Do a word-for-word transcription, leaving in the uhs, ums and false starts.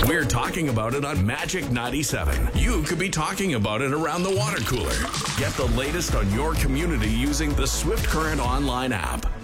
We're talking about it on Magic ninety-seven. You could be talking about it around the water cooler. Get the latest on your community using the Swift Current online app.